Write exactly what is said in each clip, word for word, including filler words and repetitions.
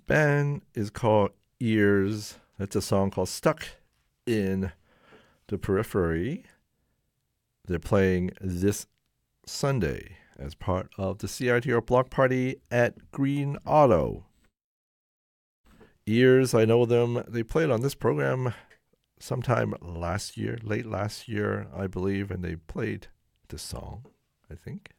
band is called Ears. That's a song called Stuck in the Periphery. They're playing this Sunday as part of the C I T R block party at Green Auto. Ears, I know them. They played on this program sometime last year, late last year, I believe, and they played this song, I think.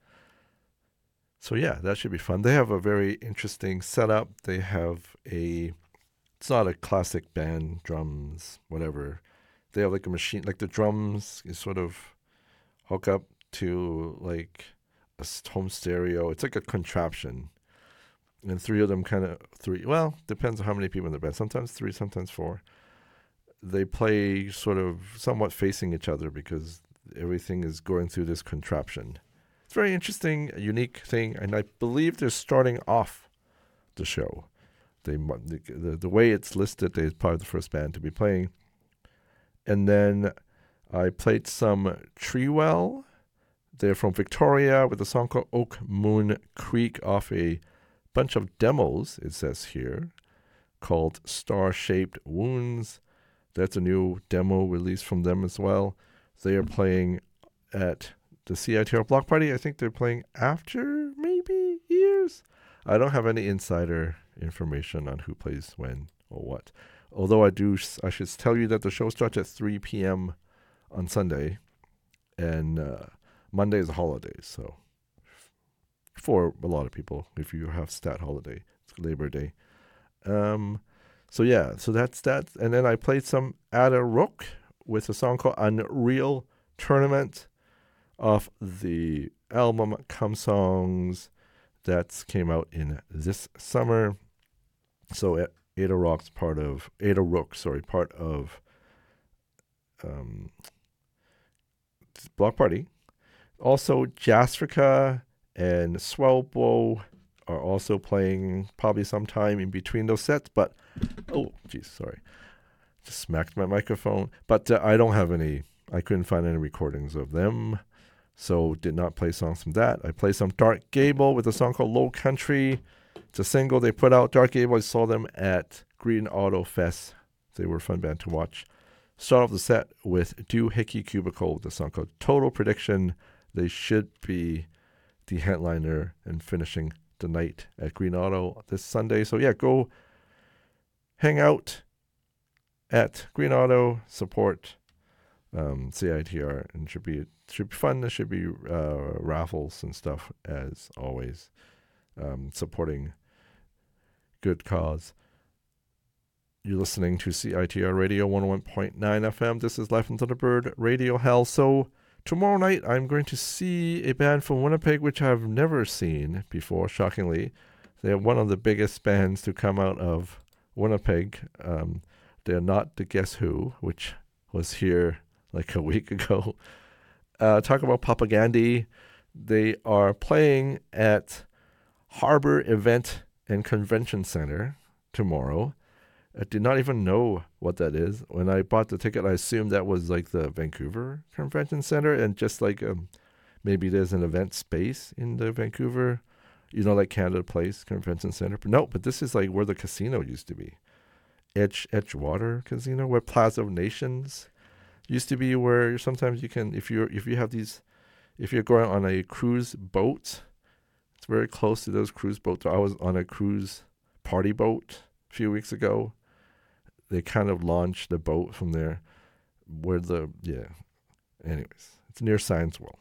So yeah, that should be fun. They have a very interesting setup. They have a, it's not a classic band, drums, whatever. They have like a machine, like the drums is sort of hook up to like a home stereo. It's like a contraption. And three of them kind of, three, well, depends on how many people in the band. Sometimes three, sometimes four. They play sort of somewhat facing each other because everything is going through this contraption. It's very interesting, a unique thing, and I believe they're starting off the show. They the, the, the way it's listed, they're probably the first band to be playing. And then I played some Treewell. They're from Victoria with a song called Oak Moon Creek off a bunch of demos, it says here, called Star-Shaped Wounds. That's a new demo release from them as well. They are playing at the C I T R block party. I think they're playing after maybe Ears. I don't have any insider information on who plays when or what. Although I do, I should tell you that the show starts at three p.m. on Sunday, and uh, Monday is a holiday. So for a lot of people, if you have stat holiday, it's Labor Day. Um, so yeah, so that's that. And then I played some Ada Rook with a song called Unreal Tournament off the album Come Songs that came out in this summer. So Ada Rock's part of Ada Rook, sorry, part of um, Block Party. Also, Jazzrica and Swellbow are also playing probably sometime in between those sets. But oh, geez, sorry, just smacked my microphone. But uh, I don't have any. I couldn't find any recordings of them. So did not play songs from that. I played some Dark Gable with a song called Low Country. It's a single they put out. Dark Gable, I saw them at Green Auto Fest. They were a fun band to watch. Start off the set with Doohickey Cubicle with a song called Total Prediction. They should be the headliner and finishing the night at Green Auto this Sunday. So yeah, go hang out at Green Auto, support um, C I T R, and should be should be fun. There should be uh, raffles and stuff as always, um, supporting good cause. You're listening to C I T R Radio one oh one point nine F M. This is Life in Thunderbird Radio Hell. So tomorrow night I'm going to see a band from Winnipeg, which I've never seen before, shockingly. They're one of the biggest bands to come out of Winnipeg. Um, they're not the Guess Who, which was here like a week ago. Uh, talk about Propagandhi. They are playing at Harbor Event and Convention Center tomorrow. I did not even know what that is. When I bought the ticket, I assumed that was like the Vancouver Convention Center, and just like um, maybe there's an event space in the Vancouver, you know, like Canada Place Convention Center. But no, but this is like where the casino used to be. Edge Edgewater Casino, where Plaza of Nations used to be, where sometimes you can, if you're if you have these, if you're going on a cruise boat, it's very close to those cruise boats. I was on a cruise party boat a few weeks ago. They kind of launched the boat from there, where the yeah. Anyways, it's near Science World.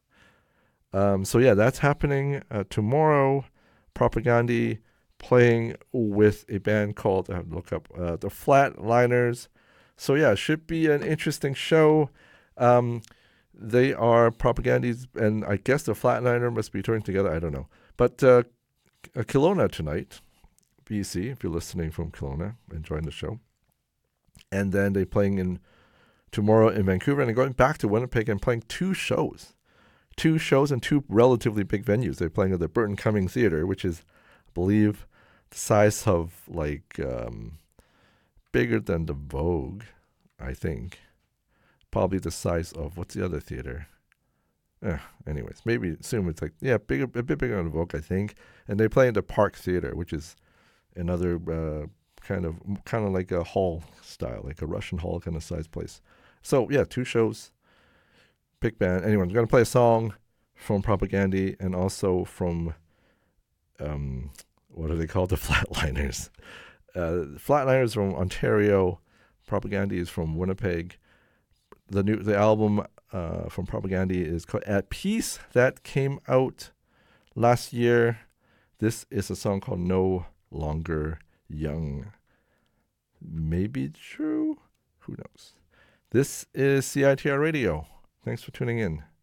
Um, so yeah, that's happening uh, tomorrow. Propagandhi playing with a band called, I have to look up, uh, the Flatliners. So yeah, it should be an interesting show. Um, they are Propagandhi's, and I guess the Flatliner must be touring together. I don't know. But uh, Kelowna tonight, B C, if you're listening from Kelowna, enjoying the show. And then they're playing in tomorrow in Vancouver, and they're going back to Winnipeg and playing two shows. Two shows in two relatively big venues. They're playing at the Burton Cumming Theatre, which is, I believe, the size of like um, bigger than the Vogue, I think. Probably the size of, what's the other theater? Eh, anyways, maybe assume it's like, yeah, bigger, a bit bigger than the Vogue, I think. And they play in the Park Theatre, which is another uh, kind of kind of like a hall style, like a Russian hall kind of size place. So yeah, two shows, big band. Anyway, I'm gonna play a song from Propagandhi and also from um, what are they called? The Flatliners. Uh, Flatliners from Ontario. Propagandhi is from Winnipeg. The new the album uh, from Propagandhi is called At Peace. That came out last year. This is a song called No Longer Young. Maybe true? Who knows? This is C I T R Radio. Thanks for tuning in.